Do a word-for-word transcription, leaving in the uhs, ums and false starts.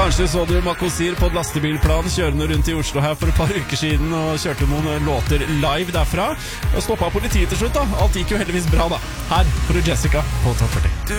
Kanskje så du Makosir på et lastebilplan kjørende rundt i Oslo her for et par uker siden og kjørte noen låter live derfra. Og stoppet politiet til slutt da. Alt gikk jo heldigvis bra da. Her får du Jessica på Topp førti.